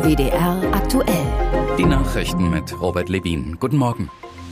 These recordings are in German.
WDR aktuell. Die Nachrichten mit Robert Levin. Guten Morgen.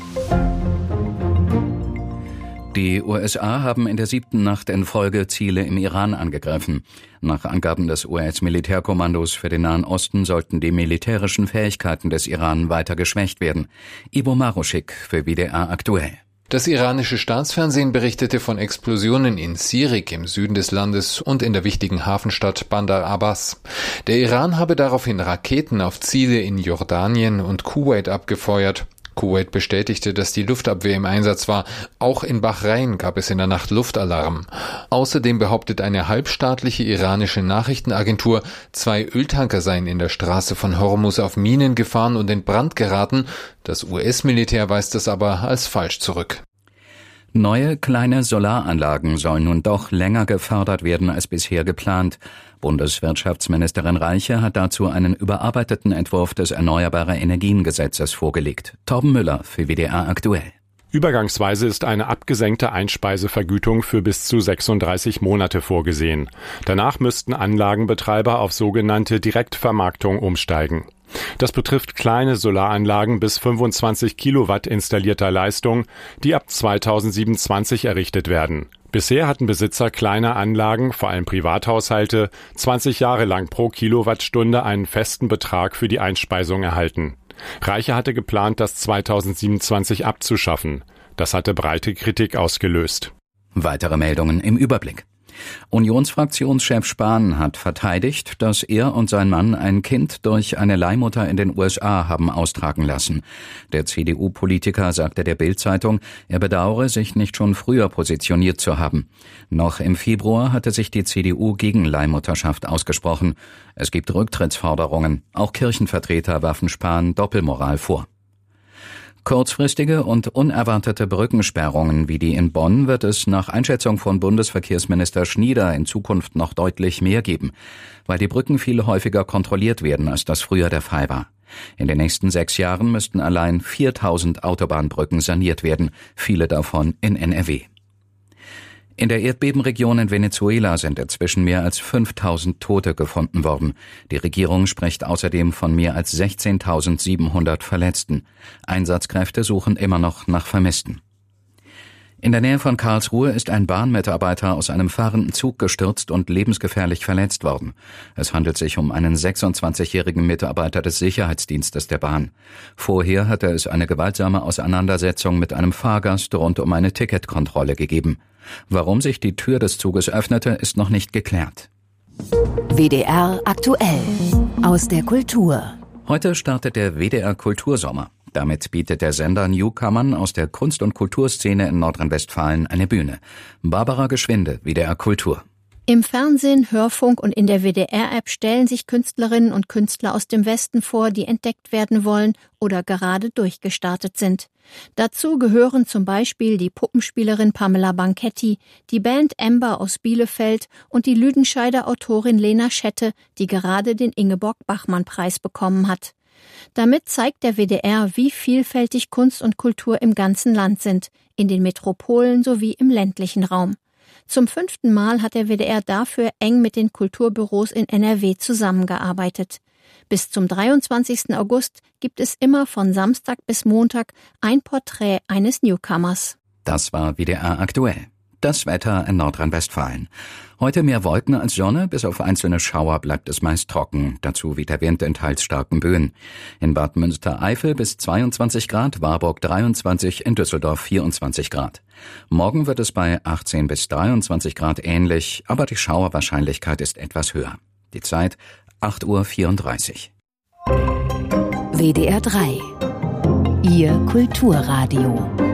Die USA haben in der 7. Nacht in Folge Ziele im Iran angegriffen. Nach Angaben des US-Militärkommandos für den Nahen Osten sollten die militärischen Fähigkeiten des Iran weiter geschwächt werden. Ivo Maruschik für WDR aktuell. Das iranische Staatsfernsehen berichtete von Explosionen in Sirik im Süden des Landes und in der wichtigen Hafenstadt Bandar Abbas. Der Iran habe daraufhin Raketen auf Ziele in Jordanien und Kuwait abgefeuert. Kuwait bestätigte, dass die Luftabwehr im Einsatz war. Auch in Bahrain gab es in der Nacht Luftalarm. Außerdem behauptet eine halbstaatliche iranische Nachrichtenagentur, 2 Öltanker seien in der Straße von Hormuz auf Minen gefahren und in Brand geraten. Das US-Militär weist das aber als falsch zurück. Neue kleine Solaranlagen sollen nun doch länger gefördert werden als bisher geplant. Bundeswirtschaftsministerin Reiche hat dazu einen überarbeiteten Entwurf des Erneuerbare-Energien-Gesetzes vorgelegt. Torben Müller für WDR aktuell. Übergangsweise ist eine abgesenkte Einspeisevergütung für bis zu 36 Monate vorgesehen. Danach müssten Anlagenbetreiber auf sogenannte Direktvermarktung umsteigen. Das betrifft kleine Solaranlagen bis 25 Kilowatt installierter Leistung, die ab 2027 errichtet werden. Bisher hatten Besitzer kleiner Anlagen, vor allem Privathaushalte, 20 Jahre lang pro Kilowattstunde einen festen Betrag für die Einspeisung erhalten. Reiche hatte geplant, das 2027 abzuschaffen. Das hatte breite Kritik ausgelöst. Weitere Meldungen im Überblick. Unionsfraktionschef Spahn hat verteidigt, dass er und sein Mann ein Kind durch eine Leihmutter in den USA haben austragen lassen. Der CDU-Politiker sagte der Bild-Zeitung, er bedauere, sich nicht schon früher positioniert zu haben. Noch im Februar hatte sich die CDU gegen Leihmutterschaft ausgesprochen. Es gibt Rücktrittsforderungen. Auch Kirchenvertreter warfen Spahn Doppelmoral vor. Kurzfristige und unerwartete Brückensperrungen wie die in Bonn wird es nach Einschätzung von Bundesverkehrsminister Schnieder in Zukunft noch deutlich mehr geben, weil die Brücken viel häufiger kontrolliert werden, als das früher der Fall war. In den nächsten 6 Jahren müssten allein 4000 Autobahnbrücken saniert werden, viele davon in NRW. In der Erdbebenregion in Venezuela sind inzwischen mehr als 5000 Tote gefunden worden. Die Regierung spricht außerdem von mehr als 16.700 Verletzten. Einsatzkräfte suchen immer noch nach Vermissten. In der Nähe von Karlsruhe ist ein Bahnmitarbeiter aus einem fahrenden Zug gestürzt und lebensgefährlich verletzt worden. Es handelt sich um einen 26-jährigen Mitarbeiter des Sicherheitsdienstes der Bahn. Vorher hatte es eine gewaltsame Auseinandersetzung mit einem Fahrgast rund um eine Ticketkontrolle gegeben. Warum sich die Tür des Zuges öffnete, ist noch nicht geklärt. WDR aktuell. Aus der Kultur. Heute startet der WDR Kultursommer. Damit bietet der Sender Newcomern aus der Kunst- und Kulturszene in Nordrhein-Westfalen eine Bühne. Barbara Geschwinde, WDR Kultur. Im Fernsehen, Hörfunk und in der WDR-App stellen sich Künstlerinnen und Künstler aus dem Westen vor, die entdeckt werden wollen oder gerade durchgestartet sind. Dazu gehören zum Beispiel die Puppenspielerin Pamela Banketti, die Band Ember aus Bielefeld und die Lüdenscheider Autorin Lena Schette, die gerade den Ingeborg-Bachmann-Preis bekommen hat. Damit zeigt der WDR, wie vielfältig Kunst und Kultur im ganzen Land sind, in den Metropolen sowie im ländlichen Raum. Zum 5. Mal hat der WDR dafür eng mit den Kulturbüros in NRW zusammengearbeitet. Bis zum 23. August gibt es immer von Samstag bis Montag ein Porträt eines Newcomers. Das war WDR aktuell. Das Wetter in Nordrhein-Westfalen. Heute mehr Wolken als Sonne, bis auf einzelne Schauer bleibt es meist trocken. Dazu weht der Wind in teils starken Böen. In Bad Münstereifel bis 22 Grad, Warburg 23, in Düsseldorf 24 Grad. Morgen wird es bei 18 bis 23 Grad ähnlich, aber die Schauerwahrscheinlichkeit ist etwas höher. Die Zeit 8:34 Uhr. WDR 3. Ihr Kulturradio.